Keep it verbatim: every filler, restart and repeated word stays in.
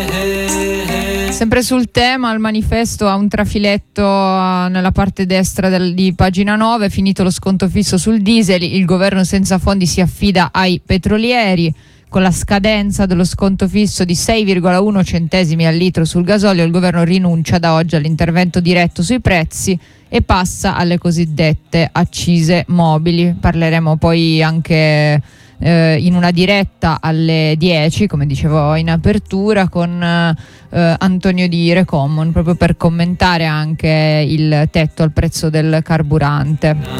Sempre sul tema, il manifesto ha un trafiletto nella parte destra del, di pagina nove. Finito lo sconto fisso sul diesel, il governo senza fondi si affida ai petrolieri. Con la scadenza dello sconto fisso di sei virgola uno centesimi al litro sul gasolio, il governo rinuncia da oggi all'intervento diretto sui prezzi e passa alle cosiddette accise mobili. Parleremo poi anche eh, in una diretta alle dieci, come dicevo in apertura, con eh, Antonio di Recommon, proprio per commentare anche il tetto al prezzo del carburante.